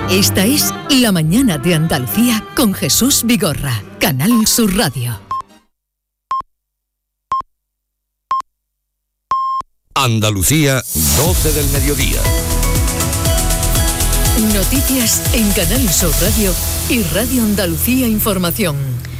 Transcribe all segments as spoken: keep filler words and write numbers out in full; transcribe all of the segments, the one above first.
Esta es La Mañana de Andalucía con Jesús Vigorra, Canal Sur Radio. Andalucía, doce del mediodía. Noticias en Canal Sur Radio y Radio Andalucía Información.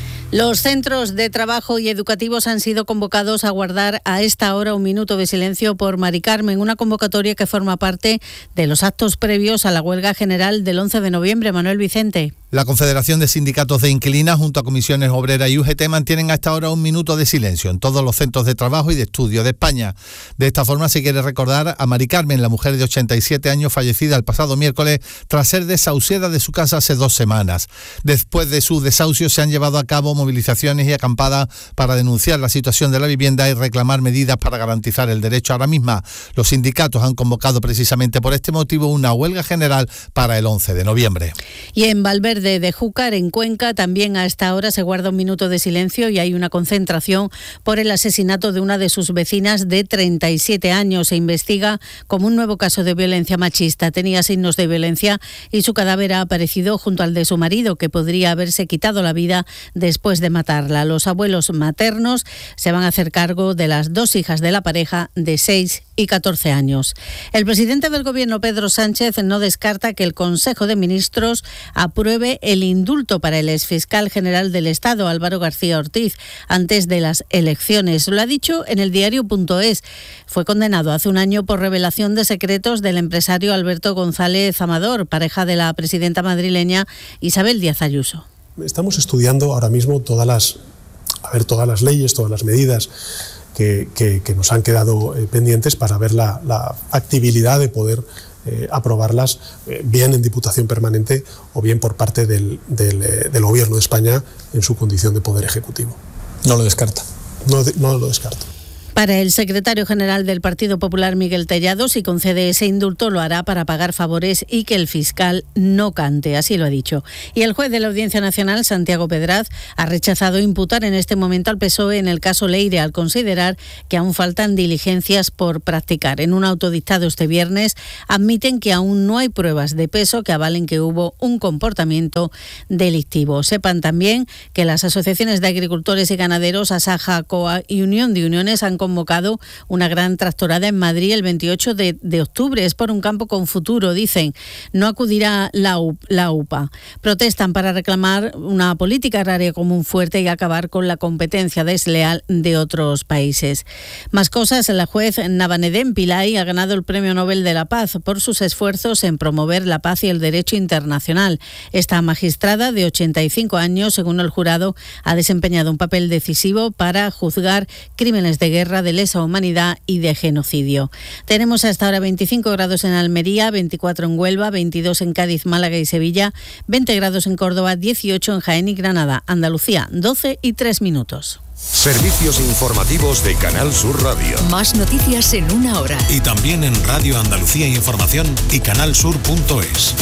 Los centros de trabajo y educativos han sido convocados a guardar a esta hora un minuto de silencio por Mari Carmen, una convocatoria que forma parte de los actos previos a la huelga general del once de noviembre. Manuel Vicente. La Confederación de Sindicatos de Inquilinas, junto a Comisiones Obreras y U G T, mantienen hasta ahora un minuto de silencio en todos los centros de trabajo y de estudio de España. De esta forma se quiere recordar a Mari Carmen, la mujer de ochenta y siete años fallecida el pasado miércoles tras ser desahuciada de su casa hace dos semanas. Después de su desahucio se han llevado a cabo movilizaciones y acampadas para denunciar la situación de la vivienda y reclamar medidas para garantizar el derecho a la misma. Los sindicatos han convocado precisamente por este motivo una huelga general para el once de noviembre. Y en Valverde de Júcar, en Cuenca, también a esta hora se guarda un minuto de silencio y hay una concentración por el asesinato de una de sus vecinas de treinta y siete años. Se investiga como un nuevo caso de violencia machista. Tenía signos de violencia y su cadáver ha aparecido junto al de su marido, que podría haberse quitado la vida después de matarla. Los abuelos maternos se van a hacer cargo de las dos hijas de la pareja de seis y catorce años. El presidente del Gobierno, Pedro Sánchez, no descarta que el Consejo de Ministros apruebe el indulto para el exfiscal general del Estado, Álvaro García Ortiz, antes de las elecciones. Lo ha dicho en el diario punto es. Fue condenado hace un año por revelación de secretos del empresario Alberto González Amador, pareja de la presidenta madrileña Isabel Díaz Ayuso. Estamos estudiando ahora mismo todas las, a ver, todas las leyes, todas las medidas que, que, que nos han quedado eh, pendientes para ver la, la factibilidad de poder eh, aprobarlas eh, bien en Diputación Permanente o bien por parte del, del, eh, del Gobierno de España en su condición de Poder Ejecutivo. No lo descarta. No, no lo descarto. Para el secretario general del Partido Popular, Miguel Tellado, si concede ese indulto lo hará para pagar favores y que el fiscal no cante, así lo ha dicho. Y el juez de la Audiencia Nacional, Santiago Pedraz, ha rechazado imputar en este momento al P S O E en el caso Leire, al considerar que aún faltan diligencias por practicar. En un auto dictado este viernes admiten que aún no hay pruebas de peso que avalen que hubo un comportamiento delictivo. Sepan también que las asociaciones de agricultores y ganaderos, Asaja, COA y Unión de Uniones han convocado una gran tractorada en Madrid el veintiocho de octubre. Es por un campo con futuro, dicen. No acudirá la, U, la UPA. Protestan para reclamar una política agraria común fuerte y acabar con la competencia desleal de otros países. Más cosas, la juez Navanedén Pillay ha ganado el Premio Nobel de la Paz por sus esfuerzos en promover la paz y el derecho internacional. Esta magistrada de ochenta y cinco años, según el jurado, ha desempeñado un papel decisivo para juzgar crímenes de guerra, de lesa humanidad y de genocidio. Tenemos hasta ahora veinticinco grados en Almería, veinticuatro en Huelva, veintidós en Cádiz, Málaga y Sevilla, veinte grados en Córdoba, dieciocho en Jaén y Granada. Andalucía, doce y tres minutos. Servicios informativos de Canal Sur Radio. Más noticias en una hora. Y también en Radio Andalucía Información y canalsur punto es.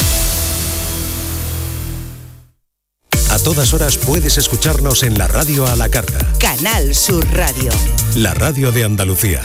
A todas horas puedes escucharnos en la radio a la carta. Canal Sur Radio. La radio de Andalucía.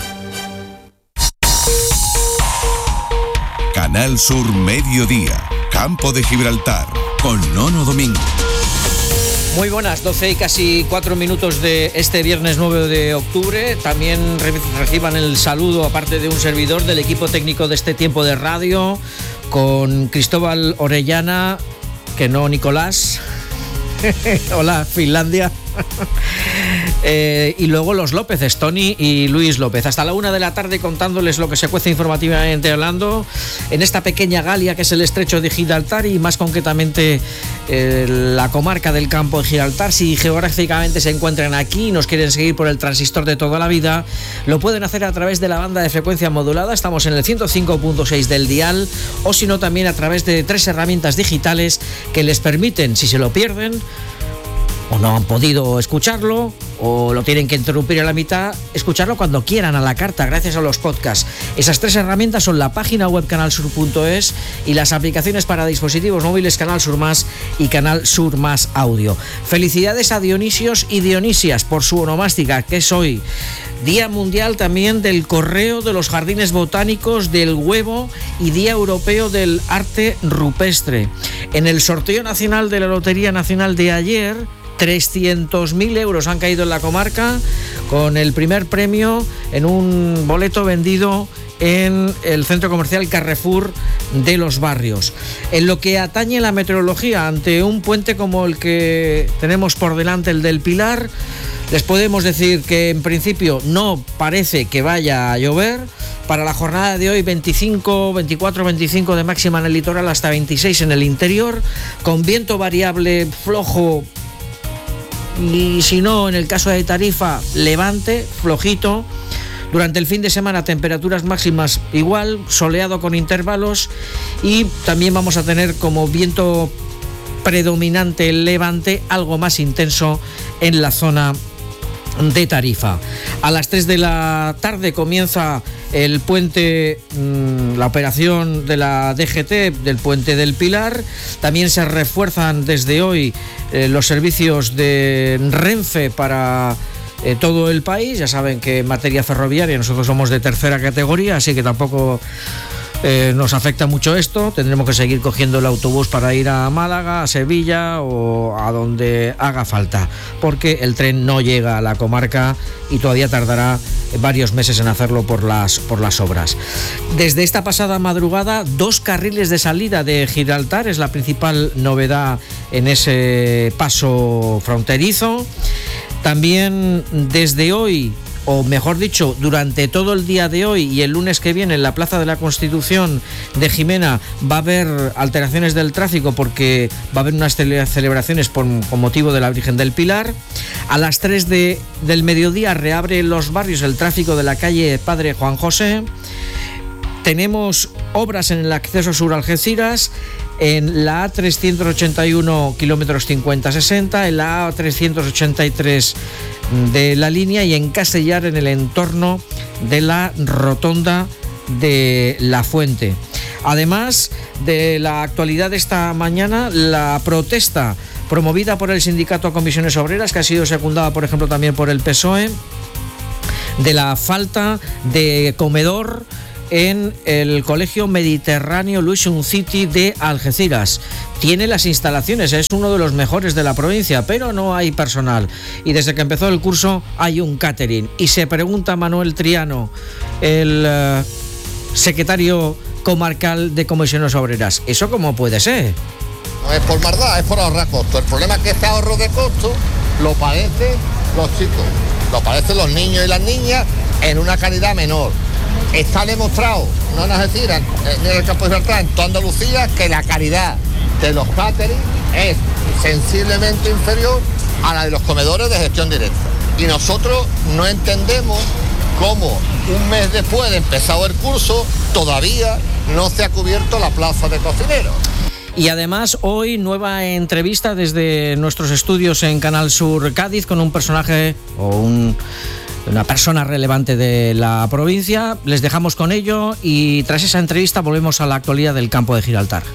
Canal Sur Mediodía. Campo de Gibraltar. Con Nono Domingo. Muy buenas, doce y casi cuatro minutos de este viernes nueve de octubre. También re- reciban el saludo, aparte de un servidor, del equipo técnico de este tiempo de radio, con Cristóbal Orellana, que no Nicolás. Hola, Finlandia. eh, y luego los López, Tony y Luis López. Hasta la una de la tarde contándoles lo que se cuece informativamente hablando en esta pequeña Galia que es el estrecho de Gibraltar y más concretamente eh, la comarca del Campo de Gibraltar. Si geográficamente se encuentran aquí y nos quieren seguir por el transistor de toda la vida, lo pueden hacer a través de la banda de frecuencia modulada. Estamos en el ciento cinco punto seis del dial, o si no también a través de tres herramientas digitales que les permiten, si se lo pierden, o no han podido escucharlo, o lo tienen que interrumpir a la mitad, escucharlo cuando quieran a la carta, gracias a los podcasts. Esas tres herramientas son la página web canal sur punto es y las aplicaciones para dispositivos móviles Canal Sur Más y Canal Sur Más Audio. Felicidades a Dionisios y Dionisias por su onomástica, que es hoy. Día Mundial también del Correo, de los Jardines Botánicos, del Huevo y Día Europeo del Arte Rupestre. En el sorteo nacional de la Lotería Nacional de ayer, trescientos mil euros han caído en la comarca, con el primer premio en un boleto vendido en el centro comercial Carrefour de Los Barrios. En lo que atañe a la meteorología, ante un puente como el que tenemos por delante, el del Pilar, les podemos decir que en principio no parece que vaya a llover. Para la jornada de hoy, veinticinco, veinticuatro, veinticinco de máxima en el litoral, hasta veintiséis en el interior, con viento variable flojo y, si no, en el caso de Tarifa, levante, flojito. Durante el fin de semana, temperaturas máximas igual, soleado con intervalos, y también vamos a tener como viento predominante el levante, algo más intenso en la zona de Tarifa. A las tres de la tarde comienza el puente, mmm, la operación de la D G T del puente del Pilar. También se refuerzan desde hoy eh, los servicios de Renfe para eh, todo el país. Ya saben que en materia ferroviaria nosotros somos de tercera categoría, así que tampoco Eh, nos afecta mucho esto. Tendremos que seguir cogiendo el autobús para ir a Málaga, a Sevilla o a donde haga falta, porque el tren no llega a la comarca y todavía tardará varios meses en hacerlo por las, por las obras. Desde esta pasada madrugada, dos carriles de salida de Gibraltar es la principal novedad en ese paso fronterizo. También desde hoy, o mejor dicho, durante todo el día de hoy y el lunes que viene, en la Plaza de la Constitución de Jimena va a haber alteraciones del tráfico, porque va a haber unas celebraciones por, con motivo de la Virgen del Pilar. A las tres de, del mediodía reabre en Los Barrios el tráfico de la calle Padre Juan José. Tenemos obras en el acceso sur a Algeciras, en la A trescientos ochenta y uno kilómetros cincuenta sesenta, en la A trescientos ochenta y tres de la línea, y en Castellar, en el entorno de la rotonda de La Fuente. Además de la actualidad de esta mañana, la protesta promovida por el sindicato Comisiones Obreras, que ha sido secundada, por ejemplo, también por el P S O E, de la falta de comedor en el Colegio Mediterráneo Luis Unciti de Algeciras. Tiene las instalaciones, es uno de los mejores de la provincia, pero no hay personal. Y desde que empezó el curso hay un catering. Y se pregunta Manuel Triano, el uh, secretario comarcal de Comisiones Obreras, ¿eso cómo puede ser? No es por maldad, es por ahorrar costos. El problema es que este ahorro de costos lo padecen los chicos, lo padecen los niños y las niñas en una calidad menor. Está demostrado, no nos decían en el campo de Gibraltar, en toda Andalucía, que la calidad de los catering es sensiblemente inferior a la de los comedores de gestión directa. Y nosotros no entendemos cómo un mes después de empezado el curso todavía no se ha cubierto la plaza de cocineros. Y además hoy nueva entrevista desde nuestros estudios en Canal Sur Cádiz con un personaje o un... una persona relevante de la provincia. Les dejamos con ello y tras esa entrevista volvemos a la actualidad del campo de Gibraltar.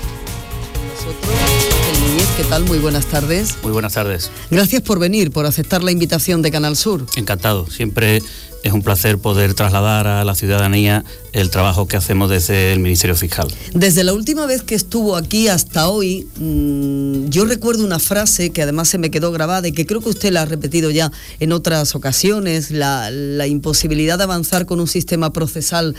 Nosotros, el Núñez, ¿qué tal? Muy buenas tardes. Muy buenas tardes. Gracias por venir, por aceptar la invitación de Canal Sur. Encantado. Siempre es un placer poder trasladar a la ciudadanía el trabajo que hacemos desde el Ministerio Fiscal. Desde la última vez que estuvo aquí hasta hoy, mmm, yo recuerdo una frase que además se me quedó grabada y que creo que usted la ha repetido ya en otras ocasiones, la, la imposibilidad de avanzar con un sistema procesal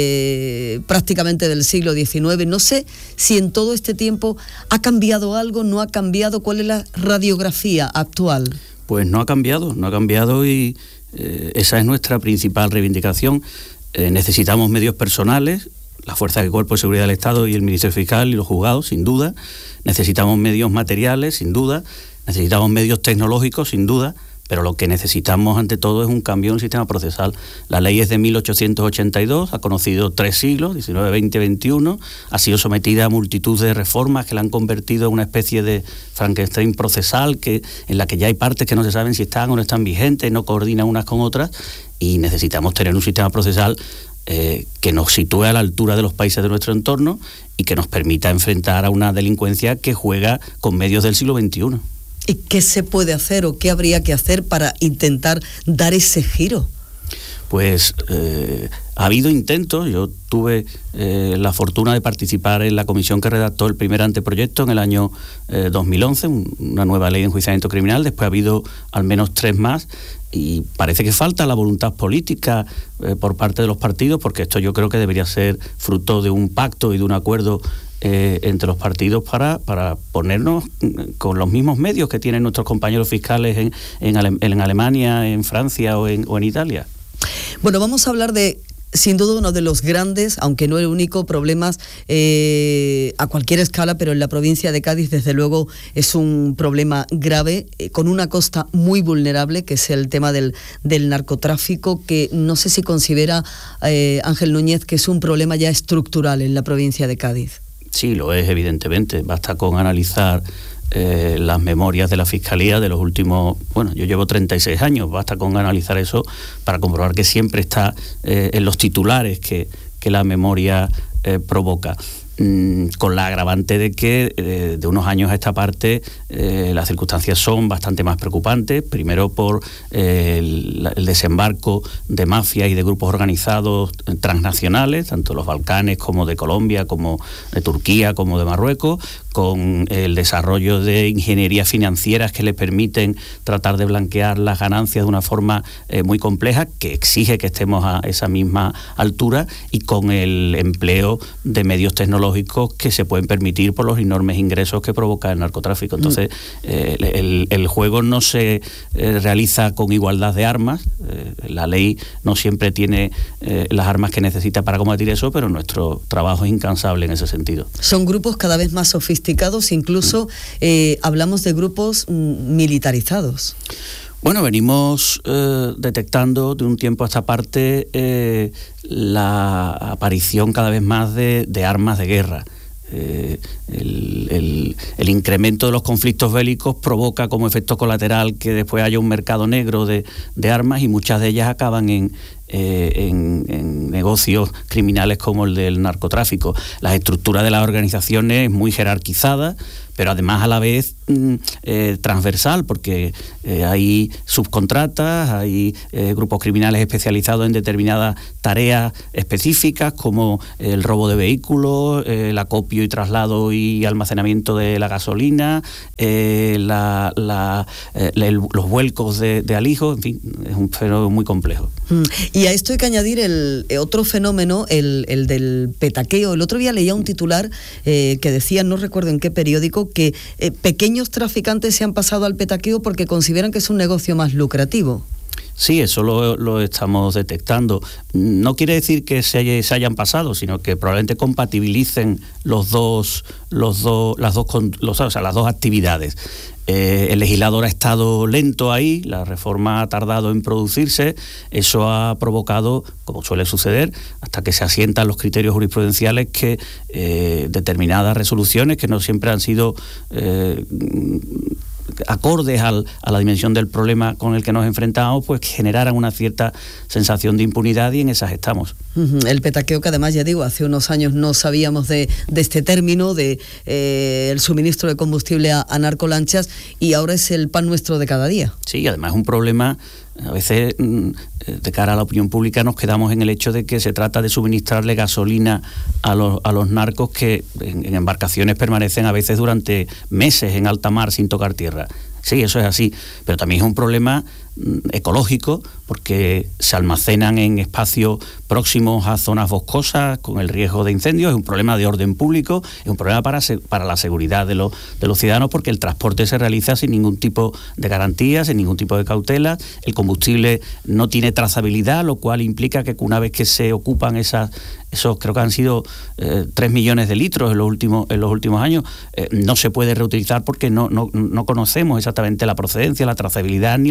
eh, prácticamente del siglo diecinueve. No sé si en todo este tiempo ha cambiado algo, no ha cambiado. ¿Cuál es la radiografía actual? Pues no ha cambiado, no ha cambiado y eh, esa es nuestra principal reivindicación. Eh, necesitamos medios personales, la Fuerza de Cuerpo de Seguridad del Estado y el Ministerio Fiscal y los juzgados, sin duda. Necesitamos medios materiales, sin duda. Necesitamos medios tecnológicos, sin duda, pero lo que necesitamos ante todo es un cambio en el sistema procesal. La ley es de mil ochocientos ochenta y dos, ha conocido tres siglos, diecinueve, veinte, veintiuno, ha sido sometida a multitud de reformas que la han convertido en una especie de Frankenstein procesal, que, en la que ya hay partes que no se saben si están o no están vigentes, no coordinan unas con otras, y necesitamos tener un sistema procesal eh, que nos sitúe a la altura de los países de nuestro entorno y que nos permita enfrentar a una delincuencia que juega con medios del siglo veintiuno. ¿Y qué se puede hacer o qué habría que hacer para intentar dar ese giro? Pues eh, ha habido intentos. Yo tuve eh, la fortuna de participar en la comisión que redactó el primer anteproyecto en el año eh, dos mil once, un, una nueva ley de enjuiciamiento criminal. Después ha habido al menos tres más y parece que falta la voluntad política eh, por parte de los partidos, porque esto yo creo que debería ser fruto de un pacto y de un acuerdo eh, entre los partidos para, para ponernos con los mismos medios que tienen nuestros compañeros fiscales en, en, Ale- en Alemania, en Francia o en, o en Italia. Bueno, vamos a hablar de, sin duda, uno de los grandes, aunque no el único, problemas eh, a cualquier escala, pero en la provincia de Cádiz, desde luego, es un problema grave, eh, con una costa muy vulnerable, que es el tema del, del narcotráfico, que no sé si considera eh, Ángel Núñez que es un problema ya estructural en la provincia de Cádiz. Sí, lo es, evidentemente. Basta con analizar Eh, las memorias de la Fiscalía de los últimos, bueno, yo llevo treinta y seis años, basta con analizar eso para comprobar que siempre está eh, en los titulares que, que la memoria eh, provoca. Mm, con la agravante de que eh, de unos años a esta parte eh, las circunstancias son bastante más preocupantes, primero por eh, el, el desembarco de mafias y de grupos organizados transnacionales, tanto de los Balcanes como de Colombia, como de Turquía, como de Marruecos, con el desarrollo de ingenierías financieras que le permiten tratar de blanquear las ganancias de una forma eh, muy compleja, que exige que estemos a esa misma altura, y con el empleo de medios tecnológicos que se pueden permitir por los enormes ingresos que provoca el narcotráfico. Entonces, eh, el, el juego no se eh, realiza con igualdad de armas. Eh, la ley no siempre tiene eh, las armas que necesita para combatir eso, pero nuestro trabajo es incansable en ese sentido. Son grupos cada vez más sofisticados, incluso eh, hablamos de grupos mm, militarizados. Bueno, venimos eh, detectando de un tiempo a esta parte eh, la aparición cada vez más de, de armas de guerra. Eh, el, el, el incremento de los conflictos bélicos provoca como efecto colateral que después haya un mercado negro de, de armas, y muchas de ellas acaban en, eh, en, en negocios criminales como el del narcotráfico. La estructura de las organizaciones es muy jerarquizada, pero además a la vez mm, eh, transversal, porque eh, hay subcontratas, hay eh, grupos criminales especializados en determinadas tareas específicas, como el robo de vehículos, eh, el acopio y traslado y almacenamiento de la gasolina, eh, la, la, eh, el, los vuelcos de, de alijos, en fin, es un fenómeno muy complejo. Mm. Y a esto hay que añadir el otro fenómeno, el, el del petaqueo. El otro día leía un titular eh, que decía, no recuerdo en qué periódico, que eh, pequeños traficantes se han pasado al petaqueo porque consideran que es un negocio más lucrativo. Sí, eso lo, lo estamos detectando. No quiere decir que se, haya, se hayan pasado, sino que probablemente compatibilicen los dos, los dos, las dos, los, o sea, las dos actividades. Eh, el legislador ha estado lento ahí, la reforma ha tardado en producirse, eso ha provocado, como suele suceder, hasta que se asientan los criterios jurisprudenciales, que eh, determinadas resoluciones que no siempre han sido eh, acordes al, a la dimensión del problema con el que nos enfrentamos, pues generaran una cierta sensación de impunidad, y en esas estamos. Uh-huh. El petaqueo, que además, ya digo, hace unos años no sabíamos de, de este término, de eh, el suministro de combustible a, a narcolanchas, y ahora es el pan nuestro de cada día. Sí, además es un problema. A veces, de cara a la opinión pública, nos quedamos en el hecho de que se trata de suministrarle gasolina a los, a los narcos, que en, en embarcaciones permanecen a veces durante meses en alta mar sin tocar tierra. Sí, eso es así, pero también es un problema ecológico, porque se almacenan en espacios próximos a zonas boscosas con el riesgo de incendios. Es un problema de orden público, es un problema para, para la seguridad de, lo, de los ciudadanos, porque el transporte se realiza sin ningún tipo de garantías, sin ningún tipo de cautela. El combustible no tiene trazabilidad, lo cual implica que una vez que se ocupan esas, esos, creo que han sido eh, tres millones de litros en los últimos, en los últimos años, eh, no se puede reutilizar porque no, no, no conocemos exactamente la procedencia, la trazabilidad ni los componentes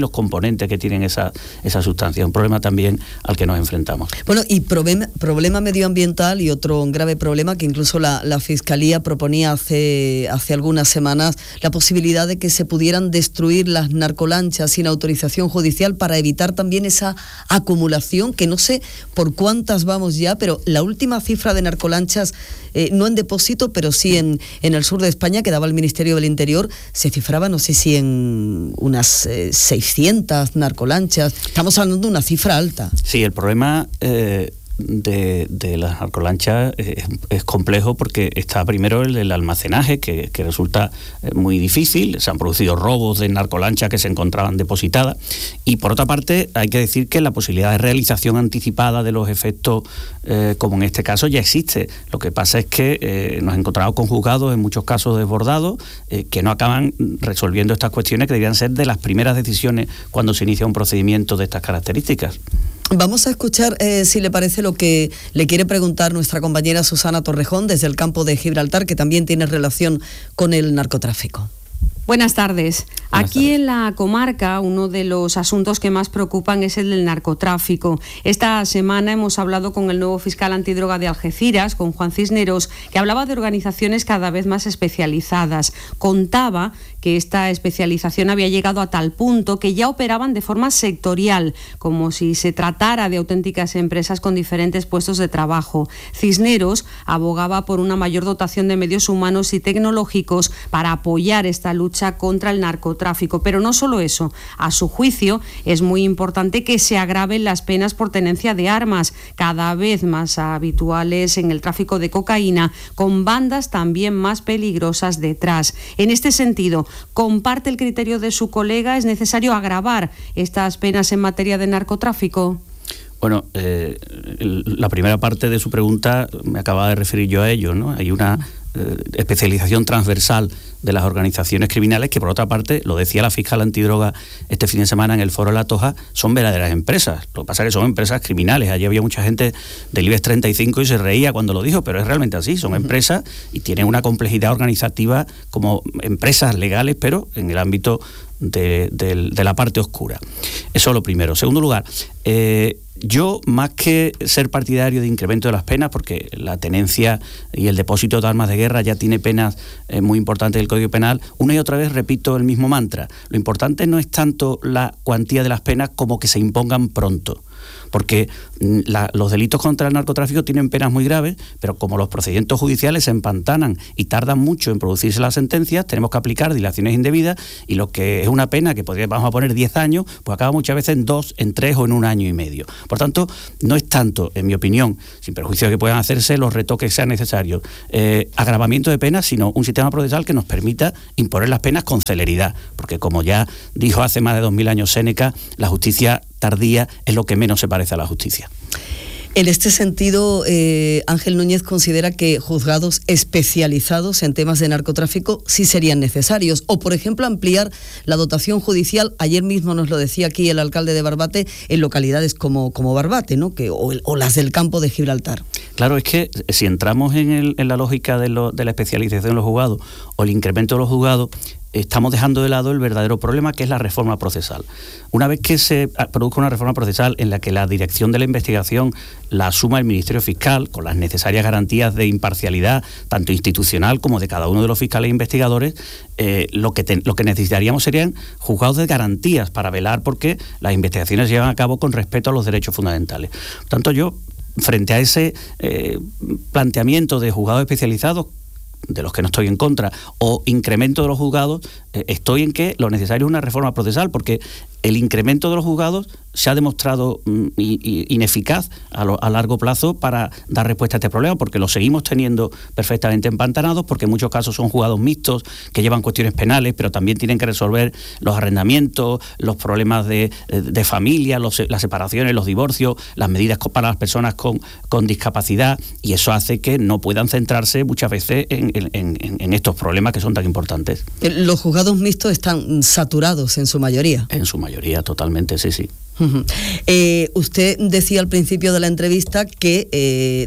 habitualmente que tienen esa, esa sustancia. Un problema también al que nos enfrentamos. Bueno, y problema, problema medioambiental y otro grave problema que incluso la, la Fiscalía proponía hace, hace algunas semanas, la posibilidad de que se pudieran destruir las narcolanchas sin autorización judicial para evitar también esa acumulación, que no sé por cuántas vamos ya, pero la última cifra de narcolanchas, eh, no en depósito, pero sí en, en el sur de España, que daba el Ministerio del Interior, se cifraba, no sé si en unas eh, seiscientas narcolanchas. Estamos hablando de una cifra alta. Sí, el problema eh, de, de las narcolanchas es, es complejo porque está primero el del almacenaje, que, que resulta muy difícil. Se han producido robos de narcolanchas que se encontraban depositadas. Y por otra parte, hay que decir que la posibilidad de realización anticipada de los efectos, eh, como en este caso, ya existe. Lo que pasa es que eh, nos encontramos con juzgados en muchos casos desbordados eh, que no acaban resolviendo estas cuestiones que deberían ser de las primeras decisiones cuando se inicia un procedimiento de estas características. Vamos a escuchar, eh, si le parece, lo que le quiere preguntar nuestra compañera Susana Torrejón desde el campo de Gibraltar, que también tiene relación con el narcotráfico. Buenas tardes. Buenas Aquí tardes. En la comarca, uno de los asuntos que más preocupan es el del narcotráfico. Esta semana hemos hablado con el nuevo fiscal antidroga de Algeciras, con Juan Cisneros, que hablaba de organizaciones cada vez más especializadas. Contaba que esta especialización había llegado a tal punto que ya operaban de forma sectorial, como si se tratara de auténticas empresas con diferentes puestos de trabajo. Cisneros abogaba por una mayor dotación de medios humanos y tecnológicos para apoyar esta lucha contra el narcotráfico. Pero no solo eso, a su juicio es muy importante que se agraven las penas por tenencia de armas, cada vez más habituales en el tráfico de cocaína, con bandas también más peligrosas detrás. En este sentido, ¿comparte el criterio de su colega? ¿Es necesario agravar estas penas en materia de narcotráfico? Bueno, eh, la primera parte de su pregunta me acababa de referir yo a ello, ¿no? Hay una eh, especialización transversal de las organizaciones criminales que, por otra parte, lo decía la fiscal antidroga este fin de semana en el Foro La Toja, son verdaderas empresas. Lo que pasa es que son empresas criminales. Allí había mucha gente del IBEX treinta y cinco y se reía cuando lo dijo, pero es realmente así. Son empresas y tienen una complejidad organizativa como empresas legales, pero en el ámbito de, de, de la parte oscura. Eso es lo primero. Segundo lugar, eh, yo, más que ser partidario de incremento de las penas, porque la tenencia y el depósito de armas de guerra ya tiene penas eh, muy importantes del Código Penal, una y otra vez repito el mismo mantra. Lo importante no es tanto la cuantía de las penas como que se impongan pronto. Porque la, los delitos contra el narcotráfico tienen penas muy graves, pero como los procedimientos judiciales se empantanan y tardan mucho en producirse las sentencias, tenemos que aplicar dilaciones indebidas y lo que es una pena que podría, vamos a poner diez años, pues acaba muchas veces en dos, en tres o en un año y medio. Por tanto, no es tanto, en mi opinión, sin perjuicio de que puedan hacerse los retoques que sean necesarios, eh, agravamiento de penas, sino un sistema procesal que nos permita imponer las penas con celeridad, porque como ya dijo hace más de dos mil años Séneca, la justicia tardía es lo que menos se parece a la justicia. En este sentido, eh, Ángel Núñez considera que juzgados especializados en temas de narcotráfico sí serían necesarios. O, por ejemplo, ampliar la dotación judicial. Ayer mismo nos lo decía aquí el alcalde de Barbate, en localidades como, como Barbate, ¿no? que, o, o las del campo de Gibraltar. Claro, es que si entramos en, el, en la lógica de, lo, de la especialización de los juzgados o el incremento de los juzgados, estamos dejando de lado el verdadero problema, que es la reforma procesal. Una vez que se produzca una reforma procesal en la que la dirección de la investigación la asuma el Ministerio Fiscal, con las necesarias garantías de imparcialidad, tanto institucional como de cada uno de los fiscales e investigadores, eh, lo, que te, lo que necesitaríamos serían juzgados de garantías para velar porque las investigaciones se llevan a cabo con respeto a los derechos fundamentales. Por tanto, yo, frente a ese eh, planteamiento de juzgados especializados, de los que no estoy en contra, o incremento de los juzgados, eh, estoy en que lo necesario es una reforma procesal, porque el incremento de los juzgados se ha demostrado mm, ineficaz a, lo, a largo plazo para dar respuesta a este problema, porque lo seguimos teniendo perfectamente empantanados, porque en muchos casos son juzgados mixtos que llevan cuestiones penales, pero también tienen que resolver los arrendamientos, los problemas de, de familia, los, las separaciones, los divorcios, las medidas para las personas con, con discapacidad, y eso hace que no puedan centrarse muchas veces en, en, en, en estos problemas que son tan importantes. Los juzgados mixtos están saturados en su mayoría. En su mayoría, totalmente, sí, sí. Uh-huh. Eh, usted decía al principio de la entrevista que eh,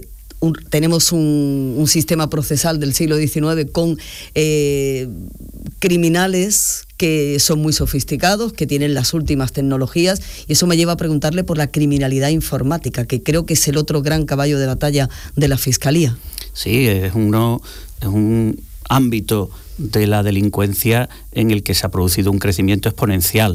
un, tenemos un, un sistema procesal del siglo diecinueve con eh, criminales que son muy sofisticados, que tienen las últimas tecnologías, y eso me lleva a preguntarle por la criminalidad informática, que creo que es el otro gran caballo de batalla de la Fiscalía. Sí, es, uno, es un ámbito de la delincuencia en el que se ha producido un crecimiento exponencial.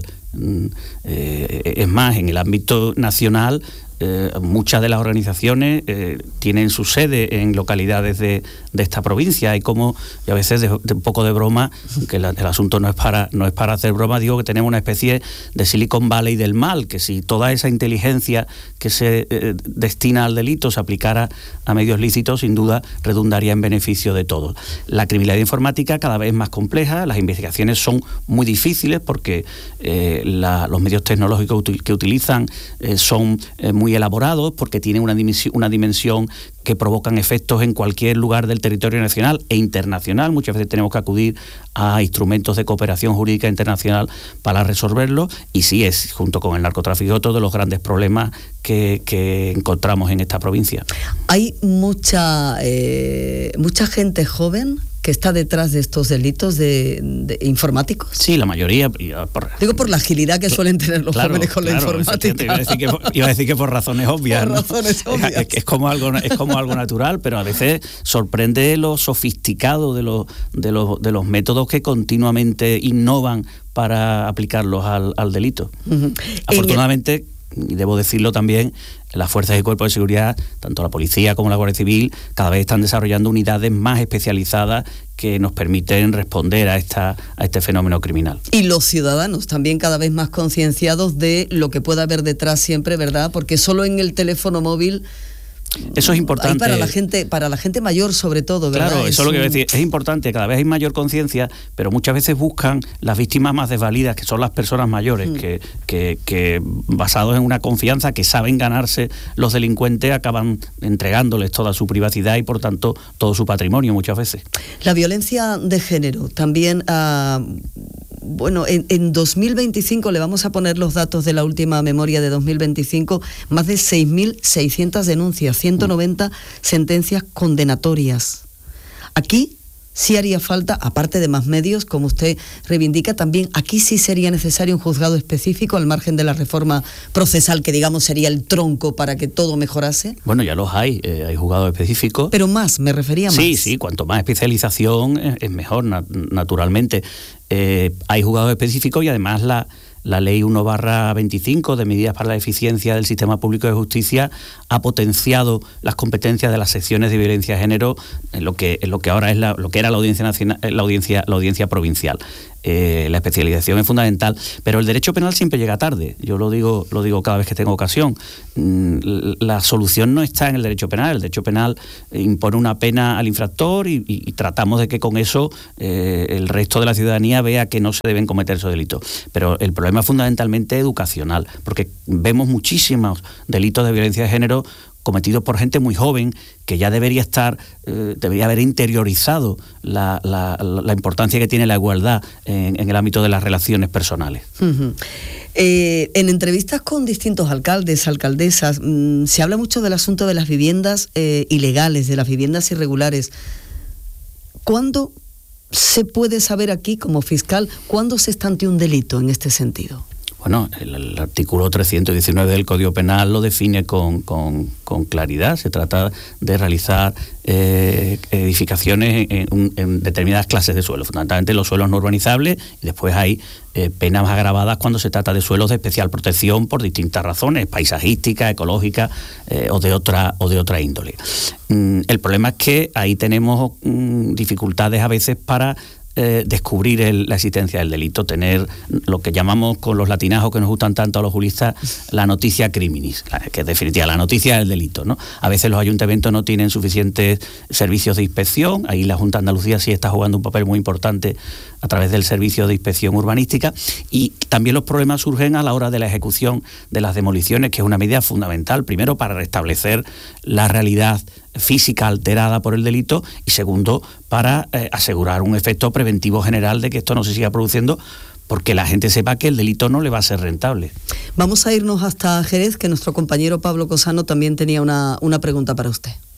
Eh, es más, en el ámbito nacional, eh, muchas de las organizaciones eh, tienen su sede en localidades de, de esta provincia. Hay como, y a veces de, de un poco de broma, que la, el asunto no es para no es para hacer broma, digo que tenemos una especie de Silicon Valley del mal, que si toda esa inteligencia que se eh, destina al delito se aplicara a medios lícitos, sin duda redundaría en beneficio de todos. La criminalidad informática cada vez es más compleja, las investigaciones son muy difíciles porque eh, la, los medios tecnológicos util, que utilizan eh, son eh, muy elaborados, porque tienen una dimensión, una dimensión que provocan efectos en cualquier lugar del territorio nacional e internacional. Muchas veces tenemos que acudir a instrumentos de cooperación jurídica internacional para resolverlo, y sí es, junto con el narcotráfico, otro de los grandes problemas que, que encontramos en esta provincia. Hay mucha, eh, mucha gente joven que está detrás de estos delitos de, de informáticos. Sí, la mayoría. Por, Digo por la agilidad que suelen tener los claro, jóvenes con claro, la informática. Iba a, decir que, iba a decir que por razones obvias. Por ¿no? razones obvias. Es, es, como algo, es como algo natural, pero a veces sorprende lo sofisticado de los, de los, de los métodos que continuamente innovan para aplicarlos al, al delito. Uh-huh. Afortunadamente, y debo decirlo también, las fuerzas y cuerpos de seguridad, tanto la policía como la Guardia Civil, cada vez están desarrollando unidades más especializadas que nos permiten responder a esta a este fenómeno criminal. Y los ciudadanos también cada vez más concienciados de lo que pueda haber detrás siempre, ¿verdad? Porque solo en el teléfono móvil... Eso es importante. Hay para la gente, para la gente mayor sobre todo, ¿verdad? Claro, eso es lo que quiero decir. Es importante, cada vez hay mayor conciencia, pero muchas veces buscan las víctimas más desvalidas, que son las personas mayores, mm. que, que, que basados en una confianza que saben ganarse los delincuentes, acaban entregándoles toda su privacidad y por tanto todo su patrimonio muchas veces. La violencia de género también... Uh, Bueno, en, en dos mil veinticinco, le vamos a poner los datos de la última memoria de dos mil veinticinco, más de seis mil seiscientas denuncias, ciento noventa sentencias condenatorias. Aquí sí haría falta, aparte de más medios, como usted reivindica, también aquí sí sería necesario un juzgado específico al margen de la reforma procesal, que digamos sería el tronco para que todo mejorase. Bueno, ya los hay, eh, hay juzgados específicos. Pero más, me refería más. Sí, sí, cuanto más especialización es, es mejor, na- naturalmente. Eh, hay juzgados específicos y además la... La Ley uno barra veinticinco de medidas para la eficiencia del sistema público de justicia ha potenciado las competencias de las secciones de violencia de género en lo que, en lo que ahora es la, lo que era la audiencia nacional, la audiencia, la audiencia provincial. Eh, la especialización es fundamental, pero el derecho penal siempre llega tarde. Yo lo digo, lo digo cada vez que tengo ocasión. Mm, la solución no está en el derecho penal. El derecho penal impone una pena al infractor y, y, y tratamos de que con eso eh, el resto de la ciudadanía vea que no se deben cometer esos delitos. Pero el problema es fundamentalmente educacional, porque vemos muchísimos delitos de violencia de género cometidos por gente muy joven que ya debería estar, eh, debería haber interiorizado la, la, la importancia que tiene la igualdad en, en el ámbito de las relaciones personales. Uh-huh. Eh, en entrevistas con distintos alcaldes, alcaldesas, mmm, se habla mucho del asunto de las viviendas eh, ilegales, de las viviendas irregulares. ¿Cuándo se puede saber aquí, como fiscal, cuándo se está ante un delito en este sentido? Bueno, el, el artículo trescientos diecinueve del Código Penal lo define con, con, con claridad. Se trata de realizar eh, edificaciones en, en, en determinadas clases de suelo, fundamentalmente los suelos no urbanizables, y después hay eh, penas agravadas cuando se trata de suelos de especial protección por distintas razones, paisajísticas, ecológicas eh, o de otra o de otra índole. Mm, el problema es que ahí tenemos mm, dificultades a veces para Eh, descubrir el, la existencia del delito, tener lo que llamamos con los latinajos que nos gustan tanto a los juristas, la noticia criminis, la, que es definitiva, la noticia del delito, ¿no? A veces los ayuntamientos no tienen suficientes servicios de inspección, ahí la Junta de Andalucía sí está jugando un papel muy importante a través del servicio de inspección urbanística, y también los problemas surgen a la hora de la ejecución de las demoliciones, que es una medida fundamental, primero para restablecer la realidad física alterada por el delito y segundo para eh, asegurar un efecto preventivo general de que esto no se siga produciendo, porque la gente sepa que el delito no le va a ser rentable. Vamos a irnos hasta Jerez, que nuestro compañero Pablo Cosano también tenía una, una pregunta para usted.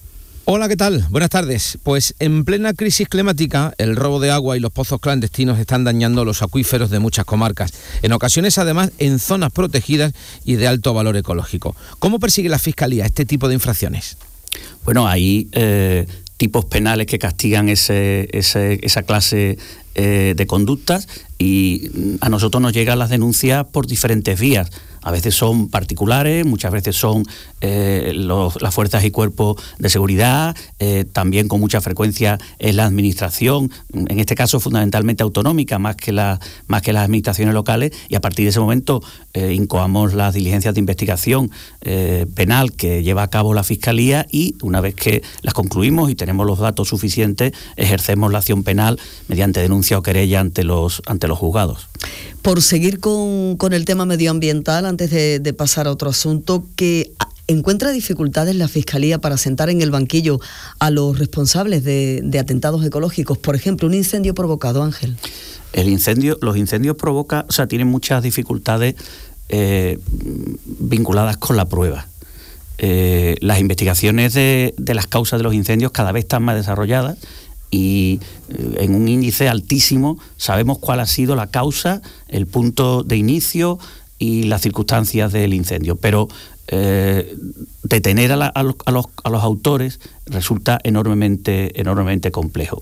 Hola, ¿qué tal? Buenas tardes. Pues en plena crisis climática, el robo de agua y los pozos clandestinos están dañando los acuíferos de muchas comarcas, en ocasiones además en zonas protegidas y de alto valor ecológico. ¿Cómo persigue la Fiscalía este tipo de infracciones? Bueno, hay eh, tipos penales que castigan ese, ese, esa clase eh, de conductas y a nosotros nos llegan las denuncias por diferentes vías. A veces son particulares, muchas veces son eh, los, las fuerzas y cuerpos de seguridad, eh, también con mucha frecuencia es la administración, en este caso fundamentalmente autonómica, más que, la, más que las administraciones locales, y a partir de ese momento eh, incoamos las diligencias de investigación eh, penal que lleva a cabo la Fiscalía y una vez que las concluimos y tenemos los datos suficientes, ejercemos la acción penal mediante denuncia o querella ante los, ante los juzgados. Por seguir con, con el tema medioambiental, antes de, de pasar a otro asunto, que encuentra dificultades la Fiscalía para sentar en el banquillo a los responsables de, de atentados ecológicos. Por ejemplo, un incendio provocado, Ángel. El incendio, los incendios provocan, o sea, tienen muchas dificultades eh, vinculadas con la prueba. Eh, las investigaciones de, de las causas de los incendios cada vez están más desarrolladas y en un índice altísimo sabemos cuál ha sido la causa, el punto de inicio y las circunstancias del incendio, pero eh, detener a, la, a, los, a, los, a los autores resulta enormemente, enormemente complejo.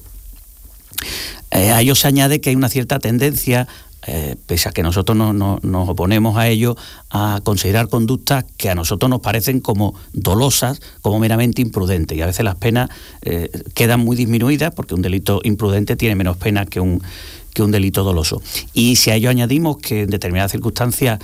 Eh, a ello se añade que hay una cierta tendencia, eh, pese a que nosotros no, no, nos oponemos a ello, a considerar conductas que a nosotros nos parecen como dolosas, como meramente imprudentes, y a veces las penas eh, quedan muy disminuidas porque un delito imprudente tiene menos pena que un, que un delito doloso. Y si a ello añadimos que en determinadas circunstancias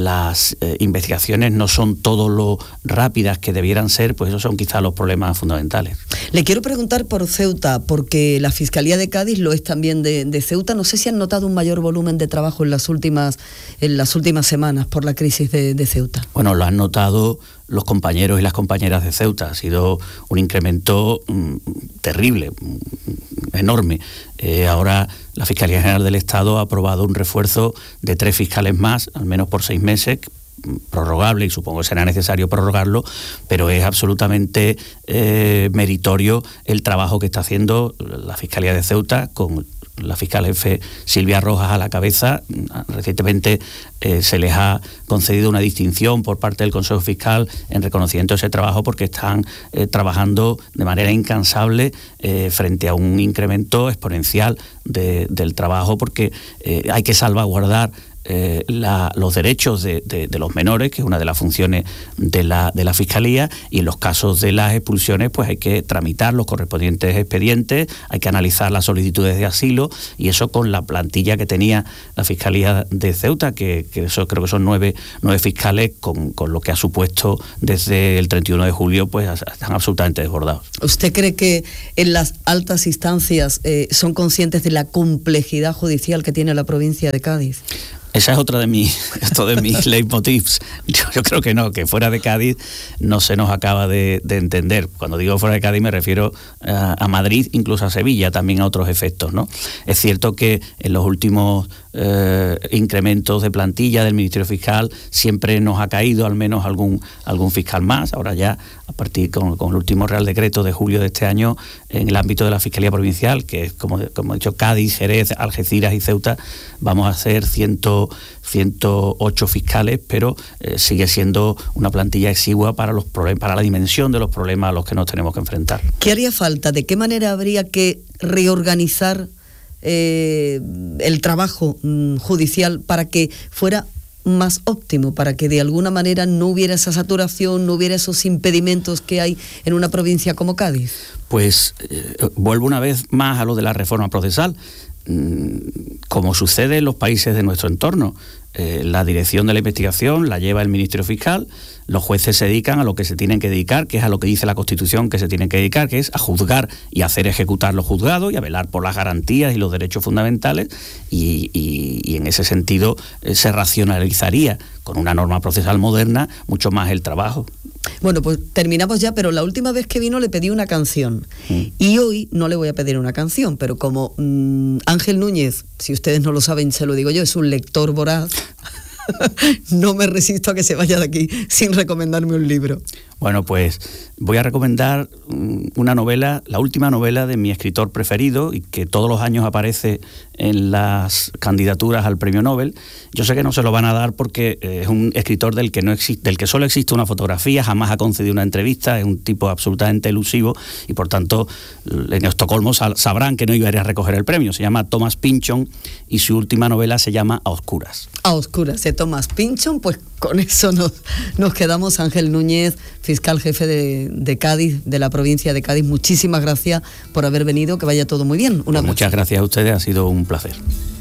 las eh, investigaciones no son todo lo rápidas que debieran ser, pues esos son quizás los problemas fundamentales. Le quiero preguntar por Ceuta, porque la Fiscalía de Cádiz lo es también de, de Ceuta. No sé si han notado un mayor volumen de trabajo en las últimas, en las últimas semanas por la crisis de, de Ceuta. Bueno, lo han notado los compañeros y las compañeras de Ceuta. Ha sido un incremento mmm, terrible, mmm, enorme. Eh, ahora la Fiscalía General del Estado ha aprobado un refuerzo de tres fiscales más, al menos por seis meses, prorrogable, y supongo que será necesario prorrogarlo, pero es absolutamente eh, meritorio el trabajo que está haciendo la Fiscalía de Ceuta con la fiscal jefe Silvia Rojas a la cabeza. Recientemente eh, se les ha concedido una distinción por parte del Consejo Fiscal en reconocimiento de ese trabajo porque están eh, trabajando de manera incansable eh, frente a un incremento exponencial de, del trabajo porque eh, hay que salvaguardar Eh, la, los derechos de, de, de los menores, que es una de las funciones de la, de la Fiscalía, y en los casos de las expulsiones pues hay que tramitar los correspondientes expedientes, hay que analizar las solicitudes de asilo, y eso con la plantilla que tenía la Fiscalía de Ceuta, que, que eso creo que son nueve, nueve fiscales, con, con lo que ha supuesto desde el treinta y uno de julio, pues están absolutamente desbordados. ¿Usted cree que en las altas instancias eh, son conscientes de la complejidad judicial que tiene la provincia de Cádiz? Esa es otra de mis, esto de mis leitmotivs. Yo, yo creo que no, que fuera de Cádiz no se nos acaba de, de entender. Cuando digo fuera de Cádiz me refiero a, a Madrid, incluso a Sevilla, también a otros efectos, ¿no? Es cierto que en los últimos eh, incrementos de plantilla del Ministerio Fiscal siempre nos ha caído al menos algún, algún fiscal más. Ahora ya, a partir con, con el último Real Decreto de julio de este año, en el ámbito de la Fiscalía Provincial, que es, como, como he dicho, Cádiz, Jerez, Algeciras y Ceuta, vamos a hacer ciento, ciento ocho fiscales, pero eh, sigue siendo una plantilla exigua para, los problemas, para la dimensión de los problemas a los que nos tenemos que enfrentar. ¿Qué haría falta? ¿De qué manera habría que reorganizar eh, el trabajo mm, judicial para que fuera más óptimo, para que de alguna manera no hubiera esa saturación, no hubiera esos impedimentos que hay en una provincia como Cádiz? Pues eh, vuelvo una vez más a lo de la reforma procesal. Como sucede en los países de nuestro entorno, eh, la dirección de la investigación la lleva el Ministerio Fiscal, los jueces se dedican a lo que se tienen que dedicar, que es a lo que dice la Constitución que se tienen que dedicar, que es a juzgar y hacer ejecutar los juzgados y a velar por las garantías y los derechos fundamentales, y, y, y en ese sentido eh, se racionalizaría con una norma procesal moderna mucho más el trabajo. Bueno, pues terminamos ya, pero la última vez que vino le pedí una canción. Mm. Y hoy no le voy a pedir una canción, pero como mmm, Ángel Núñez, si ustedes no lo saben, se lo digo yo, es un lector voraz, no me resisto a que se vaya de aquí sin recomendarme un libro. Bueno, pues voy a recomendar una novela, la última novela de mi escritor preferido y que todos los años aparece en las candidaturas al Premio Nobel. Yo sé que no se lo van a dar porque es un escritor del que no existe, del que solo existe una fotografía, jamás ha concedido una entrevista, es un tipo absolutamente elusivo y por tanto en Estocolmo sabrán que no iba a ir a recoger el premio. Se llama Thomas Pynchon y su última novela se llama A Oscuras. A Oscuras, de Thomas Pynchon, pues con eso nos, nos quedamos. Ángel Núñez, fiscal jefe de, de Cádiz, de la provincia de Cádiz, muchísimas gracias por haber venido, que vaya todo muy bien. Pues muchas gracias a ustedes, ha sido un placer.